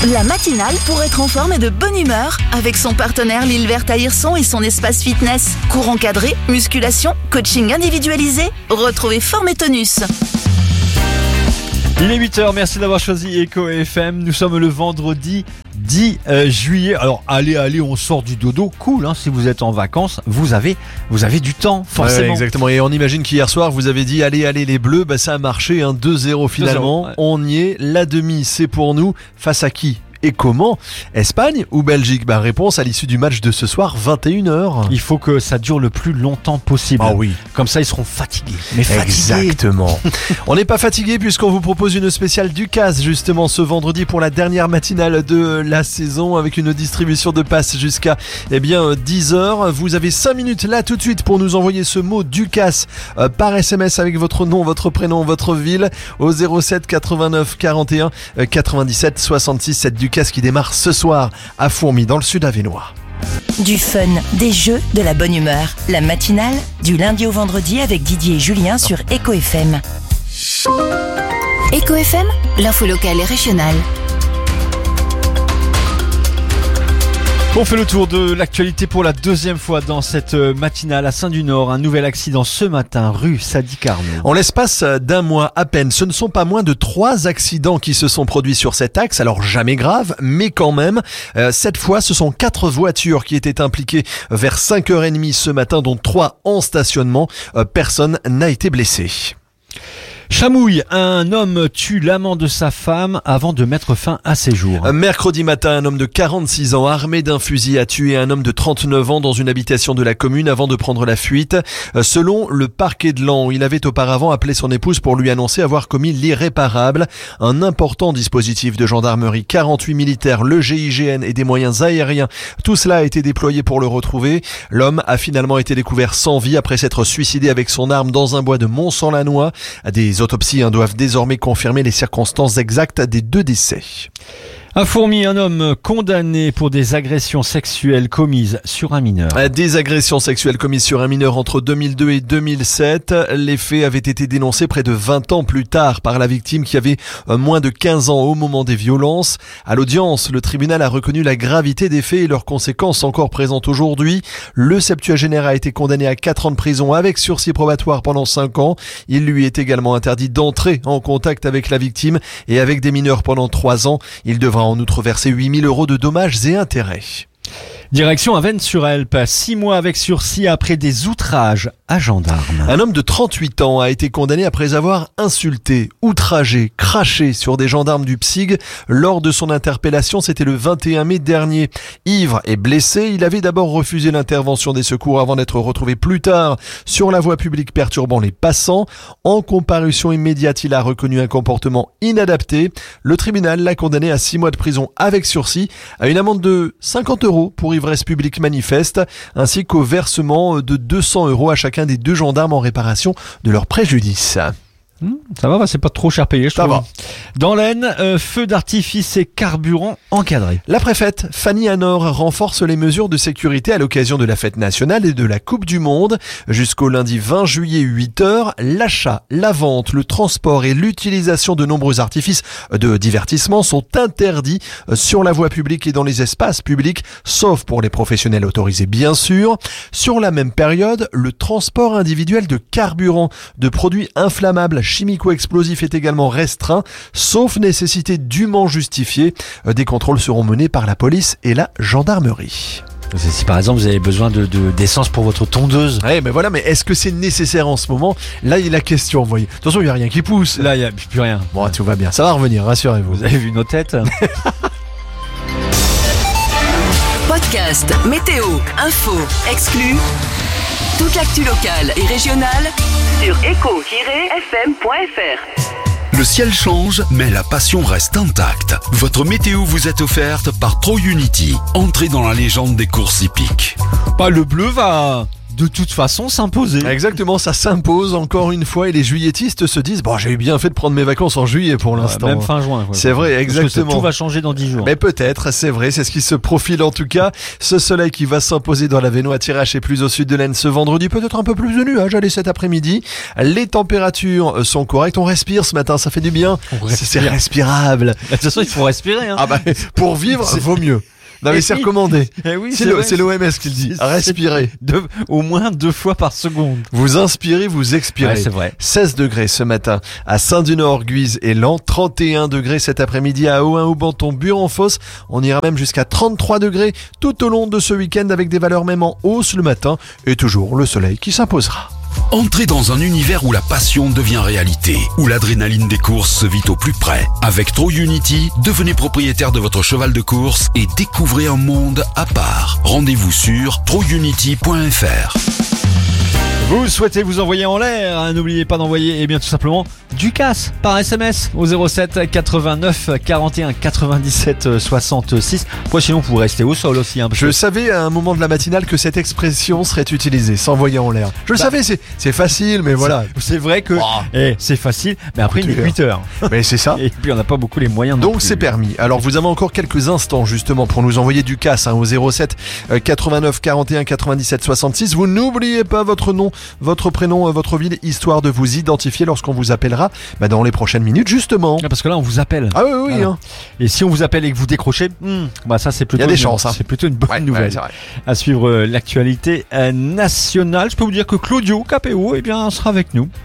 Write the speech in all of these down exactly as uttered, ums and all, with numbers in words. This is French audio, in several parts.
La matinale pour être en forme et de bonne humeur avec son partenaire L'Île Verte à Hirson et son espace fitness. Cours encadré, musculation, coaching individualisé. Retrouvez Forme et Tonus. Il est huit heures, merci d'avoir choisi Echo F M. Nous sommes le vendredi dix juillet. Alors allez, allez, on sort du dodo. Cool, hein, si vous êtes en vacances, vous avez, vous avez du temps, forcément. Ouais, exactement, et on imagine qu'hier soir, vous avez dit allez, allez les bleus. Bah, ça a marché, hein, deux zéro finalement. deux zéro, ouais. On y est, la demi, c'est pour nous. Face à qui ? Et comment ? Espagne ou Belgique ? Bah, réponse à l'issue du match de ce soir, vingt et une heures. Il faut que ça dure le plus longtemps possible. Ah oui. Comme ça, ils seront fatigués. Mais fatigués. Exactement. On n'est pas fatigué puisqu'on vous propose une spéciale Ducasse justement ce vendredi pour la dernière matinale de la saison avec une distribution de passes jusqu'à eh bien dix heures. Vous avez cinq minutes là tout de suite pour nous envoyer ce mot Ducasse euh, par S M S avec votre nom, votre prénom, votre ville au zéro sept quatre-vingt-neuf quarante et un quatre-vingt-dix-sept soixante-six. Cette Ducasse qui démarre ce soir à Fourmies dans le sud avesnois. Du fun, des jeux, de la bonne humeur. La matinale du lundi au vendredi avec Didier et Julien sur Echo F M. Echo F M, l'info locale et régionale. On fait le tour de l'actualité pour la deuxième fois dans cette matinale à Saint-du-Nord. Un nouvel accident ce matin, rue Sadi Carnot. En l'espace d'un mois à peine, ce ne sont pas moins de trois accidents qui se sont produits sur cet axe. Alors jamais grave, mais quand même. Euh, cette fois, ce sont quatre voitures qui étaient impliquées vers cinq heures trente ce matin, dont trois en stationnement. Euh, personne n'a été blessé. Chamouille, un homme tue l'amant de sa femme avant de mettre fin à ses jours. Mercredi matin, un homme de quarante-six ans armé d'un fusil a tué un homme de trente-neuf ans dans une habitation de la commune avant de prendre la fuite. Selon le parquet de Laon, il avait auparavant appelé son épouse pour lui annoncer avoir commis l'irréparable. Un important dispositif de gendarmerie, quarante-huit militaires, le G I G N et des moyens aériens. Tout cela a été déployé pour le retrouver. L'homme a finalement été découvert sans vie après s'être suicidé avec son arme dans un bois de Mont-Sans-Lanois. Des autopsies hein, doivent désormais confirmer les circonstances exactes des deux décès. À Fourmies, un homme condamné pour des agressions sexuelles commises sur un mineur. Des agressions sexuelles commises sur un mineur entre deux mille deux et deux mille sept. Les faits avaient été dénoncés près de vingt ans plus tard par la victime qui avait moins de quinze ans au moment des violences. À l'audience, le tribunal a reconnu la gravité des faits et leurs conséquences encore présentes aujourd'hui. Le septuagénaire a été condamné à quatre ans de prison avec sursis probatoire pendant cinq ans. Il lui est également interdit d'entrer en contact avec la victime et avec des mineurs pendant trois ans. Il devra en outre verser huit mille euros de dommages et intérêts. Direction Avesnes-sur-Helpe, six mois avec sursis après des outrages à gendarmes. Un homme de trente-huit ans a été condamné après avoir insulté, outragé, craché sur des gendarmes du P S I G lors de son interpellation. C'était le vingt et un mai dernier. Ivre et blessé, il avait d'abord refusé l'intervention des secours avant d'être retrouvé plus tard sur la voie publique perturbant les passants. En comparution immédiate, il a reconnu un comportement inadapté. Le tribunal l'a condamné à six mois de prison avec sursis, à une amende de cinquante euros pour ivresse publique manifeste, ainsi qu'au versement de deux cents euros à chacun des deux gendarmes en réparation de leur préjudice. Mmh, ça va, c'est pas trop cher payé, je ça trouve. Va. Dans l'Aisne, euh, feu d'artifice et carburant encadré. La préfète Fanny Hanor renforce les mesures de sécurité à l'occasion de la fête nationale et de la Coupe du Monde. Jusqu'au lundi vingt juillet, huit heures, l'achat, la vente, le transport et l'utilisation de nombreux artifices de divertissement sont interdits sur la voie publique et dans les espaces publics, sauf pour les professionnels autorisés bien sûr. Sur la même période, le transport individuel de carburant, de produits inflammables, chimico-explosif est également restreint, sauf nécessité dûment justifiée. Des contrôles seront menés par la police et la gendarmerie. Si par exemple vous avez besoin de, de, d'essence pour votre tondeuse. Ouais, mais voilà, mais est-ce que c'est nécessaire en ce moment ? Là, il y a la question, vous voyez. Attention, il n'y a rien qui pousse. Là, il n'y a plus rien. Bon, tout va bien. Ça va revenir, rassurez-vous. Vous avez vu nos têtes ? Podcast, météo, info, exclus. Toute l'actu locale et régionale sur echo tiret f m point f r. Le ciel change, mais la passion reste intacte. Votre météo vous est offerte par Troy Unity. Entrez dans la légende des courses hippiques. Bah, le bleu va... de toute façon s'imposer. Exactement, ça s'impose encore une fois et les juilletistes se disent bon, j'ai eu bien fait de prendre mes vacances en juillet pour l'instant. Ouais, même fin juin. Quoi. C'est vrai, exactement. Tout va changer dans dix jours. Mais peut-être, c'est vrai, c'est ce qui se profile en tout cas. Ce soleil qui va s'imposer dans la Vénois-Thiérache et plus au sud de l'Aisne ce vendredi, peut-être un peu plus de nuages, allez, cet après-midi. Les températures sont correctes, on respire ce matin, ça fait du bien. C'est, c'est respirable. De toute façon, il faut respirer. Hein. Ah bah, pour vivre, c'est... vaut mieux. Non mais c'est recommandé. Eh oui, c'est, c'est, le, c'est l'O M S qui le dit. Respirez. Deux, au moins deux fois par seconde. Vous inspirez, vous expirez. Ouais, c'est vrai. seize degrés ce matin à Saint-Dunor, Guise et Laon. trente et un degrés cet après-midi à Ohain, Aubenton, Buren-Fosse. On ira même jusqu'à trente-trois degrés tout au long de ce week-end avec des valeurs même en hausse le matin. Et toujours le soleil qui s'imposera. Entrez dans un univers où la passion devient réalité, où l'adrénaline des courses se vit au plus près. Avec TroUnity, devenez propriétaire de votre cheval de course et découvrez un monde à part. Rendez-vous sur tro unity point f r. Vous souhaitez vous envoyer en l'air, hein, n'oubliez pas d'envoyer eh bien tout simplement du casse par S M S au zéro sept quatre-vingt-neuf quarante et un quatre-vingt-dix-sept soixante-six. Après sinon vous pouvez rester au sol aussi. Hein, Je que... savais à un moment de la matinale que cette expression serait utilisée, s'envoyer en l'air. Je le bah, savais, c'est, c'est facile, mais voilà. C'est, c'est vrai que oh. eh, c'est facile, mais après il est huit heures. Mais c'est ça. Et puis on n'a pas beaucoup les moyens. Donc c'est permis. Alors vous avez encore quelques instants justement pour nous envoyer du casse hein, au zéro sept quatre-vingt-neuf quarante et un quatre-vingt-dix-sept soixante-six. Vous n'oubliez pas votre nom, votre prénom, votre ville, histoire de vous identifier lorsqu'on vous appellera bah, dans les prochaines minutes justement. Ah, parce que là on vous appelle. Ah oui oui. oui hein. Et si on vous appelle et que vous décrochez, hmm, bah ça c'est plutôt. Il y a des une, chances. Hein. C'est plutôt une bonne ouais, nouvelle. Ouais, à suivre euh, l'actualité euh, nationale. Je peux vous dire que Claudio Capéo, eh bien, sera avec nous.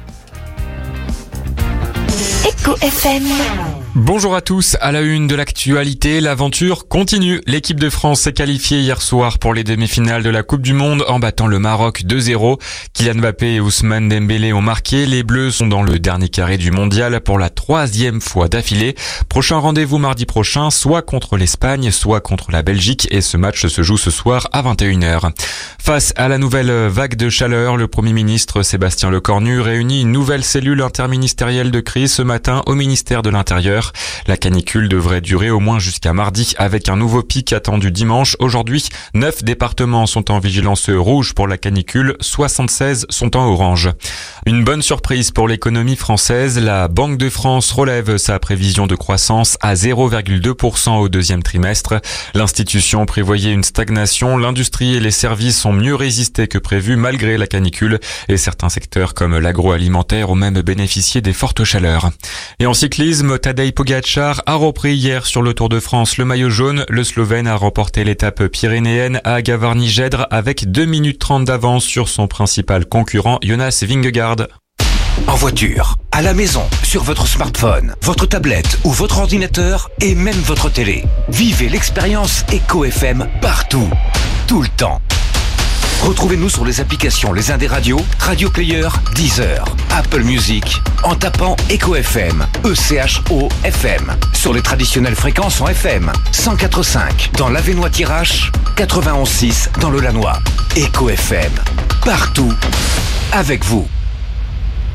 Echo F M. Bonjour à tous, à la une de l'actualité, l'aventure continue. L'équipe de France s'est qualifiée hier soir pour les demi-finales de la Coupe du Monde en battant le Maroc deux zéro. Kylian Mbappé et Ousmane Dembélé ont marqué. Les Bleus sont dans le dernier carré du mondial pour la troisième fois d'affilée. Prochain rendez-vous mardi prochain, soit contre l'Espagne, soit contre la Belgique, et ce match se joue ce soir à vingt et une heures. Face à la nouvelle vague de chaleur, le Premier ministre Sébastien Lecornu réunit une nouvelle cellule interministérielle de crise ce matin au ministère de l'Intérieur. La canicule devrait durer au moins jusqu'à mardi avec un nouveau pic attendu dimanche. Aujourd'hui, neuf départements sont en vigilance rouge pour la canicule, soixante-seize sont en orange. Une bonne surprise pour l'économie française, la Banque de France relève sa prévision de croissance à zéro virgule deux pour cent au deuxième trimestre. L'institution prévoyait une stagnation, l'industrie et les services ont mieux résisté que prévu malgré la canicule et certains secteurs comme l'agroalimentaire ont même bénéficié des fortes chaleurs. Et en cyclisme, Tadej Pogačar a repris hier sur le Tour de France le maillot jaune. Le Slovène a remporté l'étape pyrénéenne à Gavarnie-Gèdre avec deux minutes trente d'avance sur son principal concurrent Jonas Vingegaard. En voiture, à la maison, sur votre smartphone, votre tablette ou votre ordinateur et même votre télé. Vivez l'expérience Echo F M partout, tout le temps. Retrouvez-nous sur les applications Les Indés Radio, Radio Player, Deezer, Apple Music, en tapant Echo F M, E C H O F M, sur les traditionnelles fréquences en F M, cent quatre virgule cinq dans la Vénois-Thiérache, quatre-vingt-onze virgule six dans le Lannoy. Echo F M, partout, avec vous.